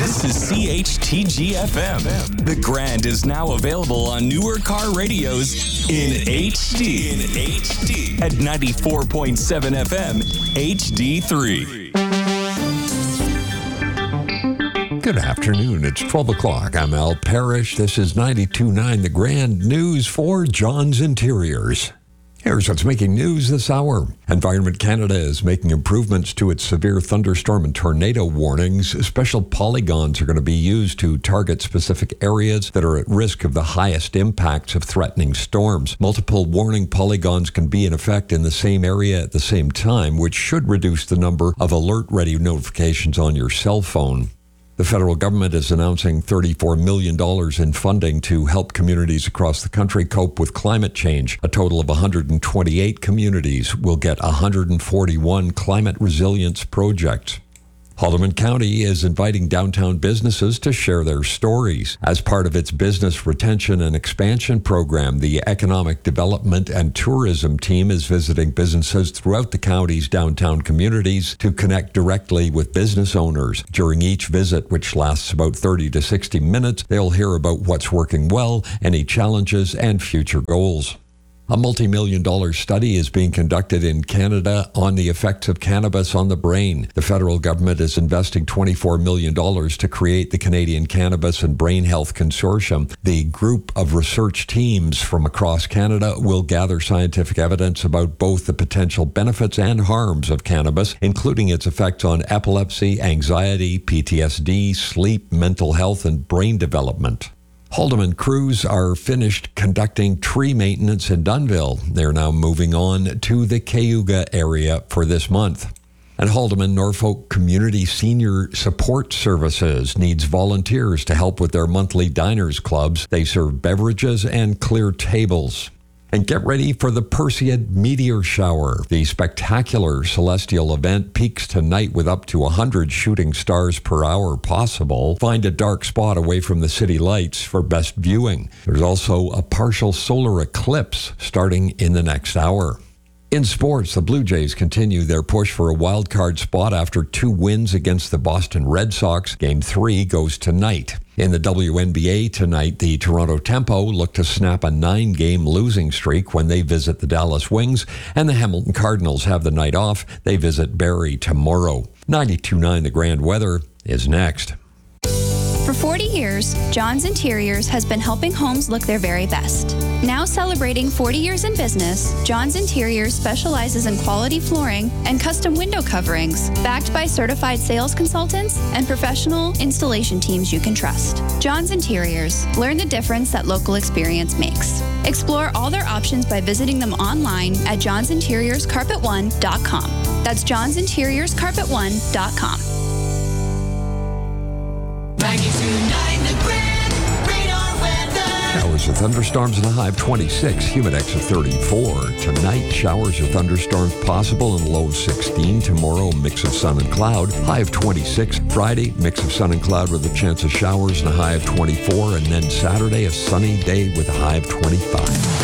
This is CHTG-FM. The Grand is now available on newer car radios in HD. At 94.7 FM, HD3. Good afternoon. It's 12 o'clock. I'm Al Parrish. This is 92.9 The Grand News for John's Interiors. Here's what's making news this hour. Environment Canada is making improvements to its severe thunderstorm and tornado warnings. Special polygons are going to be used to target specific areas that are at risk of the highest impacts of threatening storms. Multiple warning polygons can be in effect in the same area at the same time, which should reduce the number of alert-ready notifications on your cell phone. The federal government is announcing $34 million in funding to help communities across the country cope with climate change. A total of 128 communities will get 141 climate resilience projects. Haldeman County is inviting downtown businesses to share their stories. As part of its business retention and expansion program, the Economic Development and Tourism team is visiting businesses throughout the county's downtown communities to connect directly with business owners. During each visit, which lasts about 30 to 60 minutes, they'll hear about what's working well, any challenges, and future goals. A multi-million-dollar study is being conducted in Canada on the effects of cannabis on the brain. The federal government is investing $24 million to create the Canadian Cannabis and Brain Health Consortium. The group of research teams from across Canada will gather scientific evidence about both the potential benefits and harms of cannabis, including its effects on epilepsy, anxiety, PTSD, sleep, mental health, and brain development. Haldeman crews are finished conducting tree maintenance in Dunnville. They're now moving on to the Cayuga area for this month. And Haldeman Norfolk Community Senior Support Services needs volunteers to help with their monthly diners clubs. They serve beverages and clear tables. And get ready for the Perseid meteor shower. The spectacular celestial event peaks tonight with up to 100 shooting stars per hour possible. Find a dark spot away from the city lights for best viewing. There's also a partial solar eclipse starting in the next hour. In sports, the Blue Jays continue their push for a wild card spot after 2 wins against the Boston Red Sox. Game 3 goes tonight. In the WNBA tonight, the Toronto Tempo look to snap a 9-game losing streak when they visit the Dallas Wings, and the Hamilton Cardinals have the night off. They visit Barrie tomorrow. 92.9 The Grand Weather is next. For 40 years, John's Interiors has been helping homes look their very best. Now celebrating 40 years in business, John's Interiors specializes in quality flooring and custom window coverings, backed by certified sales consultants and professional installation teams you can trust. John's Interiors. Learn the difference that local experience makes. Explore all their options by visiting them online at johnsinteriorscarpet1.com. That's johnsinteriorscarpet1.com. 92.9 The Grand Radar Weather. Showers or thunderstorms and a high of 26, humidex of 34. Tonight, showers or thunderstorms possible and low of 16. Tomorrow, mix of sun and cloud, high of 26. Friday, mix of sun and cloud with a chance of showers and a high of 24. And then Saturday, a sunny day with a high of 25.